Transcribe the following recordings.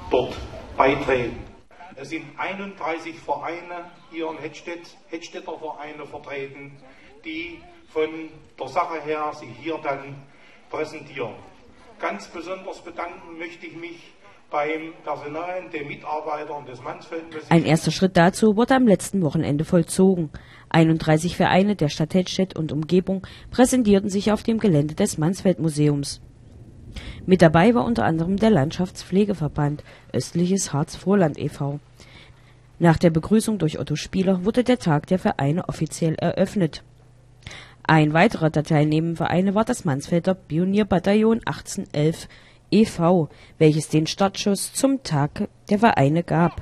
dort beitreten. Es sind 31 Vereine hier in Hettstedter Vereine vertreten, die von der Sache her sich hier dann präsentieren. Ganz besonders bedanken möchte ich mich beim Personal, den Mitarbeitern des Mansfeldmuseums. Ein erster Schritt dazu wurde am letzten Wochenende vollzogen. 31 Vereine der Stadt Hettstedt und Umgebung präsentierten sich auf dem Gelände des Mansfeldmuseums. Mit dabei war unter anderem der Landschaftspflegeverband Östliches Harz-Vorland e.V. Nach der Begrüßung durch Otto Spieler wurde der Tag der Vereine offiziell eröffnet. Ein weiterer der teilnehmenden Vereine war das Mansfelder Pionierbataillon 1811 e.V., welches den Startschuss zum Tag der Vereine gab.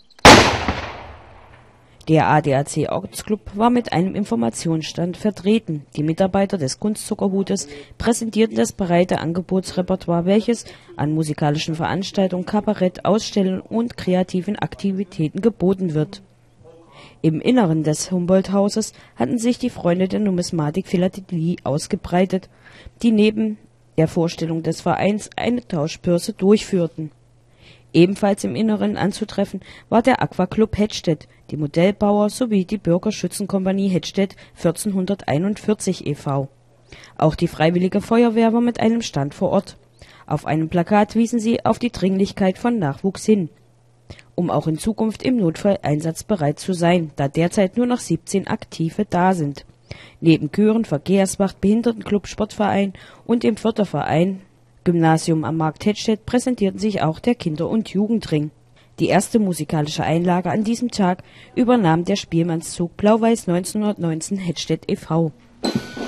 Der ADAC Ortsclub war mit einem Informationsstand vertreten. Die Mitarbeiter des Kunstzuckerhutes präsentierten das breite Angebotsrepertoire, welches an musikalischen Veranstaltungen, Kabarett, Ausstellungen und kreativen Aktivitäten geboten wird. Im Inneren des Humboldt-Hauses hatten sich die Freunde der Numismatik Philatelie ausgebreitet, die neben der Vorstellung des Vereins eine Tauschbörse durchführten. Ebenfalls im Inneren anzutreffen war der Aquaclub Hettstedt, die Modellbauer sowie die Bürgerschützenkompanie Hettstedt 1441 e.V. Auch die Freiwillige Feuerwehr war mit einem Stand vor Ort. Auf einem Plakat wiesen sie auf die Dringlichkeit von Nachwuchs hin, um auch in Zukunft im Notfall einsatzbereit zu sein, da derzeit nur noch 17 Aktive da sind. Neben Chören, Verkehrswacht, Behindertenclub, Sportverein und dem Förderverein Gymnasium am Markt Hettstedt präsentierten sich auch der Kinder- und Jugendring. Die erste musikalische Einlage an diesem Tag übernahm der Spielmannszug Blau-Weiß 1919 Hettstedt e.V.